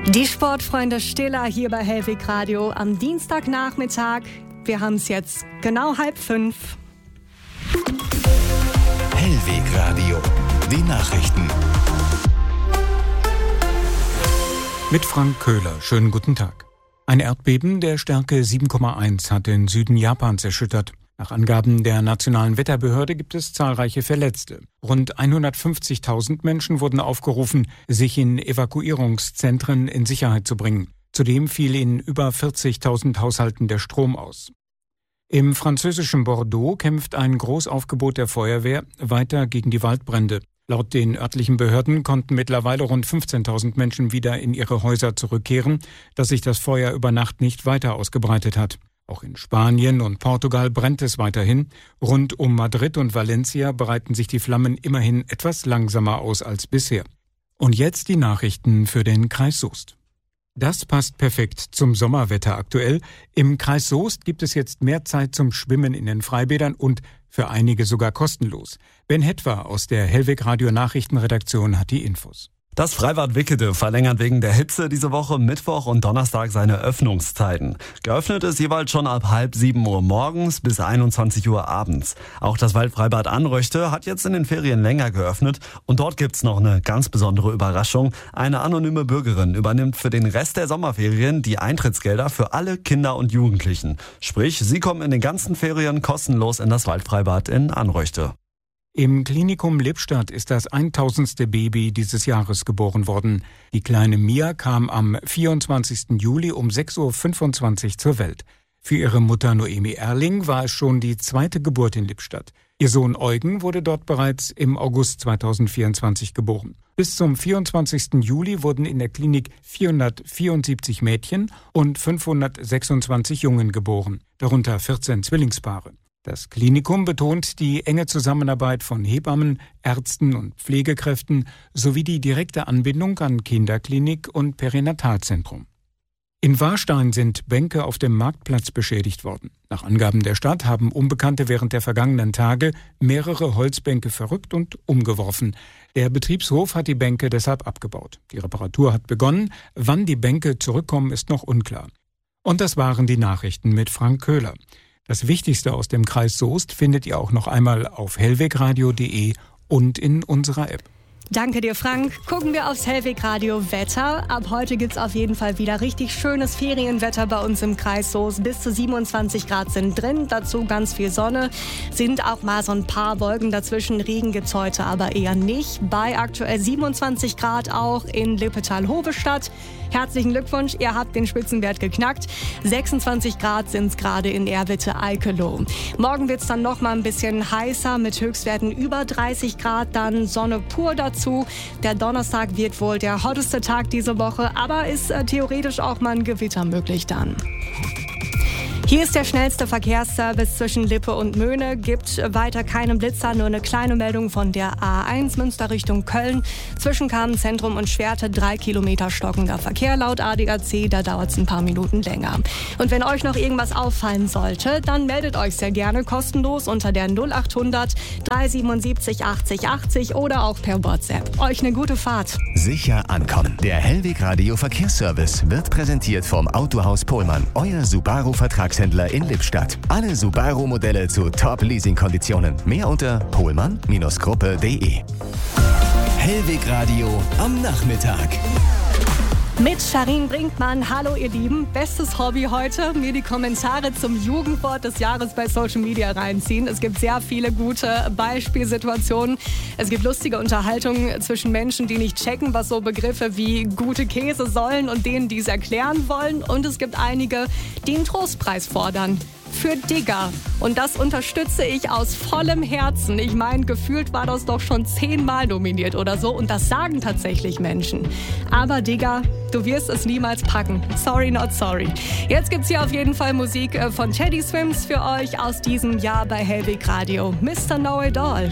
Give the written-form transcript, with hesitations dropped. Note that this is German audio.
Die Sportfreunde Stiller hier bei Hellweg Radio am Dienstagnachmittag. Wir haben es jetzt genau 4:30. Hellweg Radio, die Nachrichten. Mit Frank Köhler, schönen guten Tag. Ein Erdbeben der Stärke 7,1 hat den Süden Japans erschüttert. Nach Angaben der Nationalen Wetterbehörde gibt es zahlreiche Verletzte. Rund 150.000 Menschen wurden aufgerufen, sich in Evakuierungszentren in Sicherheit zu bringen. Zudem fiel in über 40.000 Haushalten der Strom aus. Im französischen Bordeaux kämpft ein Großaufgebot der Feuerwehr weiter gegen die Waldbrände. Laut den örtlichen Behörden konnten mittlerweile rund 15.000 Menschen wieder in ihre Häuser zurückkehren, dass sich das Feuer über Nacht nicht weiter ausgebreitet hat. Auch in Spanien und Portugal brennt es weiterhin. Rund um Madrid und Valencia breiten sich die Flammen immerhin etwas langsamer aus als bisher. Und jetzt die Nachrichten für den Kreis Soest. Das passt perfekt zum Sommerwetter aktuell. Im Kreis Soest gibt es jetzt mehr Zeit zum Schwimmen in den Freibädern und für einige sogar kostenlos. Ben Hetwer aus der Hellweg Radio Nachrichtenredaktion hat die Infos. Das Freibad Wickede verlängert wegen der Hitze diese Woche Mittwoch und Donnerstag seine Öffnungszeiten. Geöffnet ist jeweils schon ab 6:30 Uhr morgens bis 21 Uhr abends. Auch das Waldfreibad Anröchte hat jetzt in den Ferien länger geöffnet und dort gibt's noch eine ganz besondere Überraschung. Eine anonyme Bürgerin übernimmt für den Rest der Sommerferien die Eintrittsgelder für alle Kinder und Jugendlichen. Sprich, sie kommen in den ganzen Ferien kostenlos in das Waldfreibad in Anröchte. Im Klinikum Lippstadt ist das 1000. Baby dieses Jahres geboren worden. Die kleine Mia kam am 24. Juli um 6:25 Uhr zur Welt. Für ihre Mutter Noemi Erling war es schon die zweite Geburt in Lippstadt. Ihr Sohn Eugen wurde dort bereits im August 2024 geboren. Bis zum 24. Juli wurden in der Klinik 474 Mädchen und 526 Jungen geboren, darunter 14 Zwillingspaare. Das Klinikum betont die enge Zusammenarbeit von Hebammen, Ärzten und Pflegekräften sowie die direkte Anbindung an Kinderklinik und Perinatalzentrum. In Warstein sind Bänke auf dem Marktplatz beschädigt worden. Nach Angaben der Stadt haben Unbekannte während der vergangenen Tage mehrere Holzbänke verrückt und umgeworfen. Der Betriebshof hat die Bänke deshalb abgebaut. Die Reparatur hat begonnen. Wann die Bänke zurückkommen, ist noch unklar. Und das waren die Nachrichten mit Frank Köhler. Das Wichtigste aus dem Kreis Soest findet ihr auch noch einmal auf hellwegradio.de und in unserer App. Danke dir, Frank. Gucken wir aufs Hellweg Radio Wetter. Ab heute gibt's auf jeden Fall wieder richtig schönes Ferienwetter bei uns im Kreis Soest. Bis zu 27 Grad sind drin, dazu ganz viel Sonne. Sind auch mal so ein paar Wolken dazwischen. Regen gibt's heute aber eher nicht. Bei aktuell 27 Grad auch in Lippetal-Hobestadt. Herzlichen Glückwunsch, ihr habt den Spitzenwert geknackt. 26 Grad sind's gerade in Erwitte-Eikeloh. Morgen wird's dann noch mal ein bisschen heißer mit Höchstwerten über 30 Grad, dann Sonne pur dazu. Der Donnerstag wird wohl der hotteste Tag diese Woche, aber ist theoretisch auch mal ein Gewitter möglich dann. Hier ist der schnellste Verkehrsservice zwischen Lippe und Möhne. Gibt weiter keine Blitzer, nur eine kleine Meldung von der A1 Münster Richtung Köln. Zwischen Kamenszentrum und Schwerte 3 Kilometer stockender Verkehr laut ADAC. Da dauert es ein paar Minuten länger. Und wenn euch noch irgendwas auffallen sollte, dann meldet euch sehr gerne kostenlos unter der 0800 377 80 80 oder auch per WhatsApp. Euch eine gute Fahrt. Sicher ankommen. Der Hellweg Radio Verkehrsservice wird präsentiert vom Autohaus Pohlmann, euer Subaru-Vertragshändler in Lippstadt. Alle Subaru-Modelle zu Top-Leasing-Konditionen. Mehr unter pohlmann-gruppe.de. Hellweg Radio am Nachmittag. Mit Sharin Brinkmann. Hallo ihr Lieben. Bestes Hobby heute, mir die Kommentare zum Jugendwort des Jahres bei Social Media reinziehen. Es gibt sehr viele gute Beispielsituationen. Es gibt lustige Unterhaltungen zwischen Menschen, die nicht checken, was so Begriffe wie gute Käse sollen und denen, die es erklären wollen. Und es gibt einige, die einen Trostpreis fordern. Für Digger. Und das unterstütze ich aus vollem Herzen. Ich meine, gefühlt war das doch schon 10-mal nominiert oder so. Und das sagen tatsächlich Menschen. Aber Digger, du wirst es niemals packen. Sorry, not sorry. Jetzt gibt's hier auf jeden Fall Musik von Teddy Swims für euch aus diesem Jahr bei Hellweg Radio. Mr. Know It All.